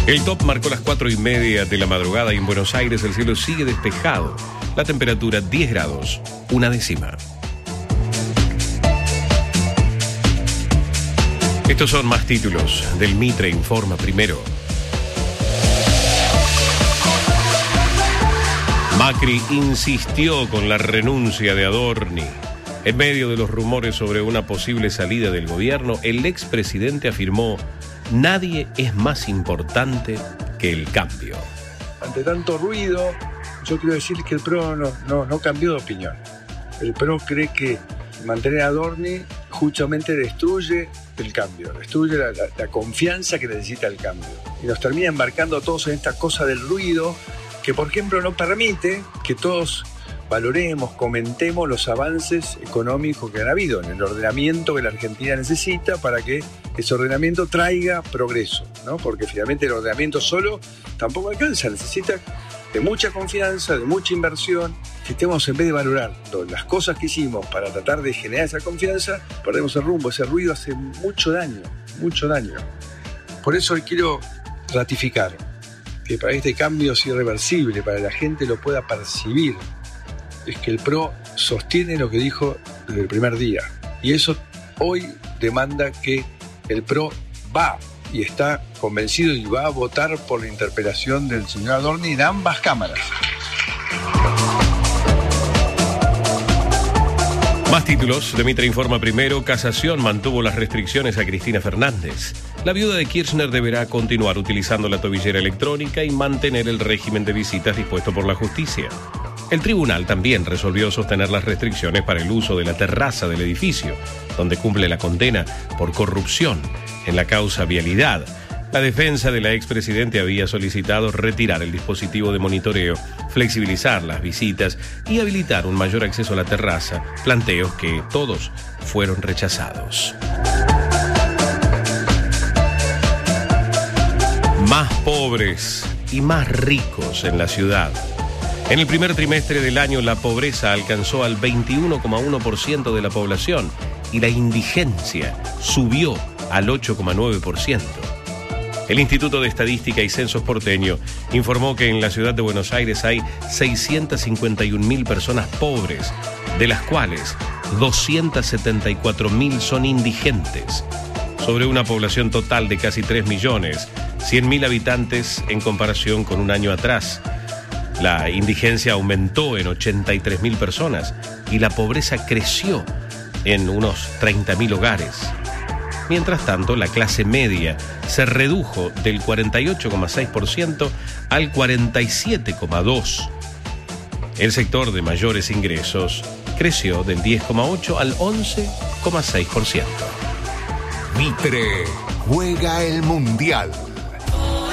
El top marcó las 4:30 de la madrugada y en Buenos Aires el cielo sigue despejado. La temperatura 10 grados, 1 décima. Estos son más títulos del Mitre Informa Primero. Macri insistió con la renuncia de Adorni. En medio de los rumores sobre una posible salida del gobierno, el expresidente afirmó: nadie es más importante que el cambio. Ante tanto ruido, yo quiero decir que el PRO no cambió de opinión. El PRO cree que mantener a Adorni justamente destruye el cambio, destruye la confianza que necesita el cambio. Y nos termina embarcando a todos en esta cosa del ruido que, por ejemplo, no permite que todos valoremos, comentemos los avances económicos que han habido en el ordenamiento que la Argentina necesita para que ese ordenamiento traiga progreso, ¿no? Porque finalmente el ordenamiento solo tampoco alcanza, necesita de mucha confianza, de mucha inversión. Si estemos, en vez de valorar las cosas que hicimos para tratar de generar esa confianza, perdemos el rumbo. Ese ruido hace mucho daño, mucho daño. Por eso hoy quiero ratificar que para este cambio es irreversible, para que la gente lo pueda percibir, es que el PRO sostiene lo que dijo desde el primer día. Y eso hoy demanda que el PRO va y está convencido y va a votar por la interpelación del señor Adorni en ambas cámaras. Más títulos de Mitre Informa Primero. Casación mantuvo las restricciones a Cristina Fernández. La viuda de Kirchner deberá continuar utilizando la tobillera electrónica y mantener el régimen de visitas dispuesto por la justicia. El tribunal también resolvió sostener las restricciones para el uso de la terraza del edificio, donde cumple la condena por corrupción en la causa Vialidad. La defensa de la expresidente había solicitado retirar el dispositivo de monitoreo, flexibilizar las visitas y habilitar un mayor acceso a la terraza, planteos que todos fueron rechazados. Más pobres y más ricos en la ciudad. En el primer trimestre del año, la pobreza alcanzó al 21,1% de la población y la indigencia subió al 8,9%. El Instituto de Estadística y Censos porteño informó que en la ciudad de Buenos Aires hay 651.000 personas pobres, de las cuales 274.000 son indigentes, sobre una población total de casi 3 millones, 100.000 habitantes en comparación con un año atrás. La indigencia aumentó en 83.000 personas y la pobreza creció en unos 30.000 hogares. Mientras tanto, la clase media se redujo del 48,6% al 47,2%. El sector de mayores ingresos creció del 10,8% al 11,6%. Mitre juega el Mundial.